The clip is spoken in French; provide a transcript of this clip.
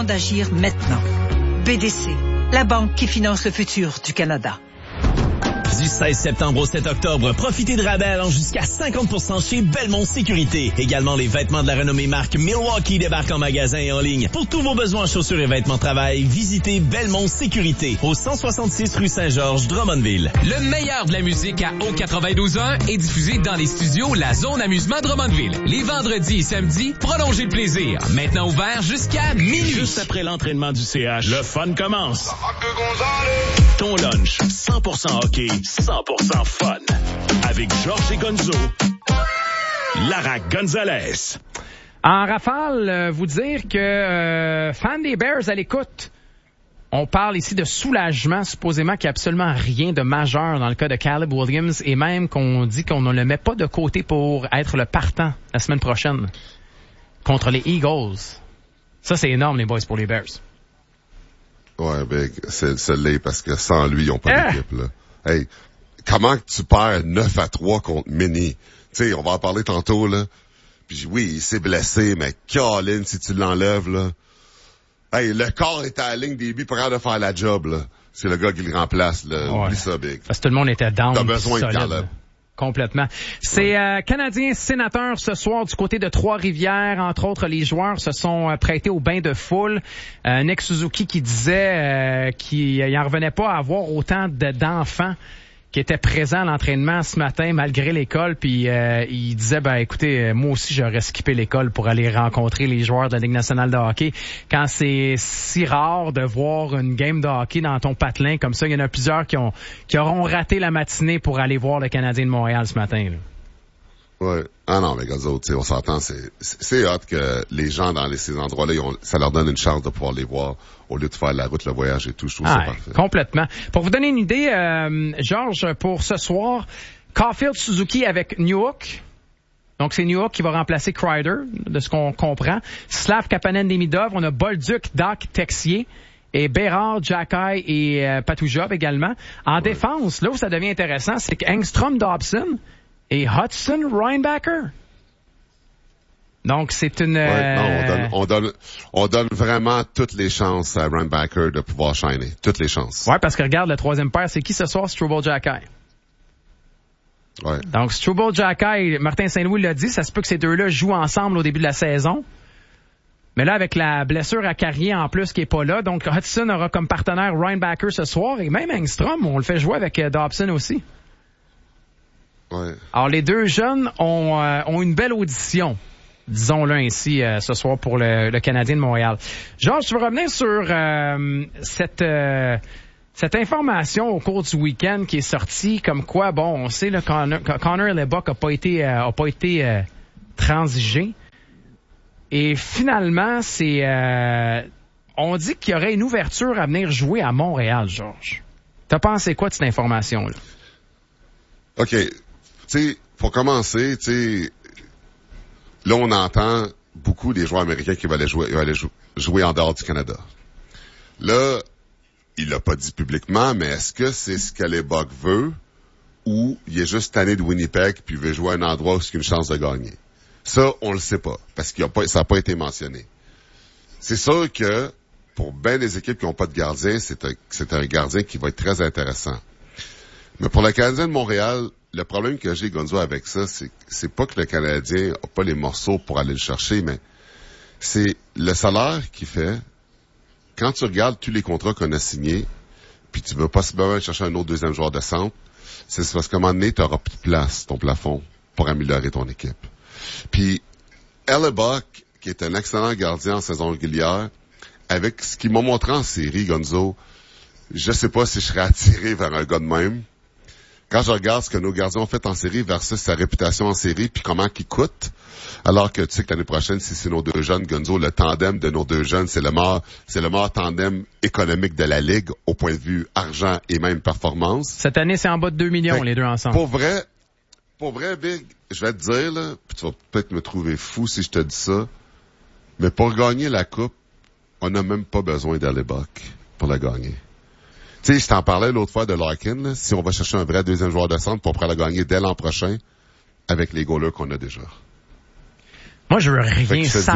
temps d'agir maintenant. BDC, la banque qui finance le futur du Canada. Du 16 septembre au 7 octobre, profitez de rabais allant jusqu'à 50% chez Belmont Sécurité. Également, les vêtements de la renommée marque Milwaukee débarquent en magasin et en ligne. Pour tous vos besoins en chaussures et vêtements de travail, visitez Belmont Sécurité au 166 rue Saint-Georges, Drummondville. Le meilleur de la musique à O92.1 est diffusé dans les studios La Zone Amusement Drummondville. Les vendredis et samedis, prolongez le plaisir. Maintenant ouvert jusqu'à minuit. Juste après l'entraînement du CH, le fun commence. Ton lunch, 100% hockey, 100% fun. Avec Georges et Gonzo, Lara Gonzalez. En rafale, vous dire que fan des Bears à l'écoute, on parle ici de soulagement, supposément qu'il n'y a absolument rien de majeur dans le cas de Caleb Williams, et même qu'on dit qu'on ne le met pas de côté pour être le partant la semaine prochaine contre les Eagles. Ça, c'est énorme, les boys, pour les Bears. Ouais, Big, c'est l'est parce que sans lui, ils n'ont pas d'équipe, là. Hey, comment que tu perds 9-3 contre Mini? Tu sais, on va en parler tantôt, là. Puis oui, il s'est blessé, mais Colin, si tu l'enlèves, là. Hey, le corps est à la ligne des buts pour de faire la job, là. C'est le gars qui le remplace, là. Ouais. Oublie ça, Big. Parce que tout le monde était down. T'as besoin de solide. Caleb. Complètement. C'est Canadiens sénateurs ce soir du côté de Trois-Rivières. Entre autres, les joueurs se sont prêtés au bain de foule. Nick Suzuki qui disait qu'il n'en revenait pas à avoir autant d'enfants qui étaient présents à l'entraînement ce matin malgré l'école. Puis il disait, écoutez, moi aussi j'aurais skippé l'école pour aller rencontrer les joueurs de la Ligue nationale de hockey. Quand c'est si rare de voir une game de hockey dans ton patelin comme ça, il y en a plusieurs qui auront raté la matinée pour aller voir le Canadien de Montréal ce matin, là. Ouais. Ah non, mais gars, autres, on s'entend, c'est hot que les gens dans ces endroits-là, ça leur donne une chance de pouvoir les voir au lieu de faire la route, le voyage et tout. Je trouve ça parfait. Complètement. Pour vous donner une idée, Georges, pour ce soir, Caulfield Suzuki avec Newhook. Donc, c'est Newhook qui va remplacer Kreider, de ce qu'on comprend. Slav Kapanen-Demidov, on a Bolduc, Doc, Texier. Et Bérard, Jacky et Patoujov également. En défense, là où ça devient intéressant, c'est que Engstrom, Dobson et Hudson Reinbacher. Donc, c'est une... on donne vraiment toutes les chances à Reinbacher de pouvoir shiner. Toutes les chances. Ouais, parce que regarde, le troisième paire, c'est qui ce soir? Struble Jacky. Ouais. Donc, Struble Jacky, Martin Saint-Louis l'a dit, ça se peut que ces deux-là jouent ensemble au début de la saison. Mais là, avec la blessure à Carrier en plus qui est pas là, donc Hudson aura comme partenaire Reinbacher ce soir, et même Engstrom, on le fait jouer avec Dobson aussi. Ouais. Alors, les deux jeunes ont une belle audition, disons-le ainsi, ce soir pour le Canadien de Montréal. Georges, tu veux revenir sur cette information au cours du week-end qui est sortie, comme quoi, on sait là, Connor Lebock a pas été transigé. Et finalement, on dit qu'il y aurait une ouverture à venir jouer à Montréal, Georges. T'as pensé quoi de cette information-là? OK. Tu sais, pour commencer, là, on entend beaucoup des joueurs américains qui veulent jouer en dehors du Canada. Là, il l'a pas dit publiquement, mais est-ce que c'est ce que Lebock veut ou il est juste tanné de Winnipeg puis il veut jouer à un endroit où il a une chance de gagner? Ça, on le sait pas, parce que ça n'a pas été mentionné. C'est sûr que, pour bien des équipes qui n'ont pas de gardien, c'est un gardien qui va être très intéressant. Mais pour le Canadien de Montréal, le problème que j'ai, Gonzo, avec ça, c'est pas que le Canadien n'a pas les morceaux pour aller le chercher, mais c'est le salaire qu'il fait. Quand tu regardes tous les contrats qu'on a signés, puis tu veux possiblement chercher un autre deuxième joueur de centre, c'est parce qu'à un moment donné, tu n'auras plus de place, ton plafond, pour améliorer ton équipe. Puis, Hellebuyck, qui est un excellent gardien en saison régulière, avec ce qu'il m'a montré en série, Gonzo, je sais pas si je serais attiré vers un gars de même. Quand je regarde ce que nos gardiens ont fait en série versus sa réputation en série, puis comment qu'il coûte, alors que tu sais que l'année prochaine, si c'est nos deux jeunes, Gonzo, le tandem de nos deux jeunes, c'est le meilleur tandem économique de la Ligue au point de vue argent et même performance. Cette année, c'est en bas de 2 millions, les deux ensemble. Pour vrai, Big, je vais te dire, là, puis tu vas peut-être me trouver fou si je te dis ça, mais pour gagner la Coupe, on n'a même pas besoin d'Hellebuyck pour la gagner. Tu sais, je t'en parlais l'autre fois de Larkin, là, si on va chercher un vrai deuxième joueur de centre pour pouvoir la gagner dès l'an prochain avec les goalers qu'on a déjà. Moi, je veux rien